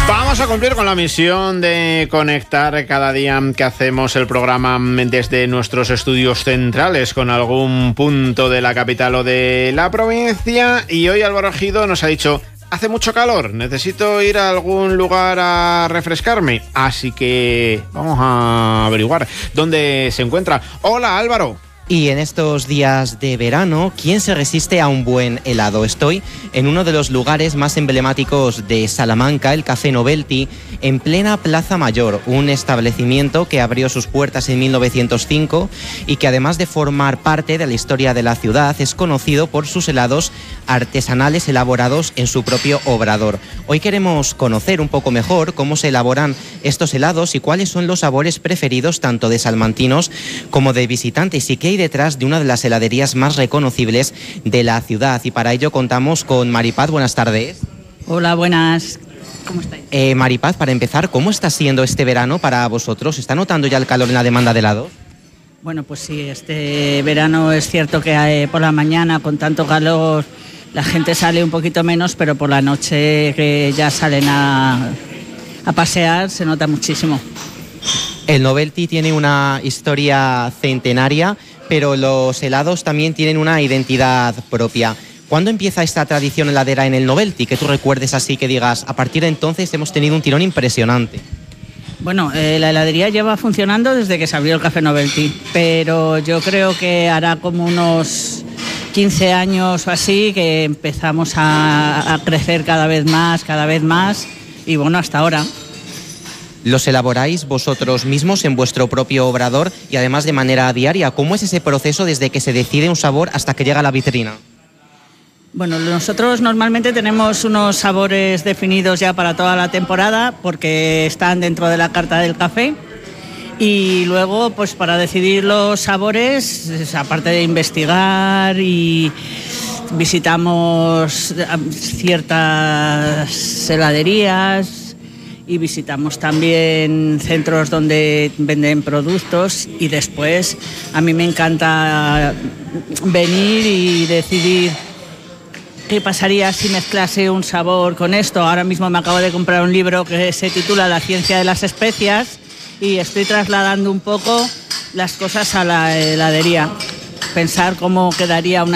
Vamos a cumplir con la misión de conectar cada día que hacemos el programa desde nuestros estudios centrales con algún punto de la capital o de la provincia. Y hoy Álvaro Gido nos ha dicho: hace mucho calor, necesito ir a algún lugar a refrescarme. Así que vamos a averiguar dónde se encuentra. Hola, Álvaro. Y en estos días de verano, ¿quién se resiste a un buen helado? Estoy en uno de los lugares más emblemáticos de Salamanca, el Café Novelty, en plena Plaza Mayor, un establecimiento que abrió sus puertas en 1905 y que, además de formar parte de la historia de la ciudad, es conocido por sus helados artesanales elaborados en su propio obrador. Hoy queremos conocer un poco mejor cómo se elaboran estos helados y cuáles son los sabores preferidos tanto de salmantinos como de visitantes, y qué hay detrás de una de las heladerías más reconocibles de la ciudad. Y para ello contamos con Maripaz. Buenas tardes. Hola, buenas. ¿Cómo estáis? Maripaz, para empezar, ¿cómo está siendo este verano para vosotros? ¿Está notando ya el calor en la demanda de helado? Bueno, pues sí, este verano es cierto que por la mañana con tanto calor la gente sale un poquito menos, pero por la noche que ya salen a pasear se nota muchísimo. El Novelty tiene una historia centenaria, pero los helados también tienen una identidad propia. ¿Cuándo empieza esta tradición heladera en el Novelty? Que tú recuerdes así, que digas, a partir de entonces hemos tenido un tirón impresionante. Bueno, la heladería lleva funcionando desde que se abrió el Café Novelty, pero yo creo que hará como unos 15 años o así que empezamos a crecer cada vez más, y bueno, hasta ahora. ¿Los elaboráis vosotros mismos en vuestro propio obrador y además de manera diaria? ¿Cómo es ese proceso desde que se decide un sabor hasta que llega a la vitrina? Bueno, nosotros normalmente tenemos unos sabores definidos ya para toda la temporada porque están dentro de la carta del café, y luego pues para decidir los sabores, aparte de investigar, y visitamos ciertas heladerías y visitamos también centros donde venden productos, y después a mí me encanta venir y decidir qué pasaría si mezclase un sabor con esto. Ahora mismo me acabo de comprar un libro que se titula La ciencia de las especias y estoy trasladando un poco las cosas a la heladería. Pensar cómo quedaría una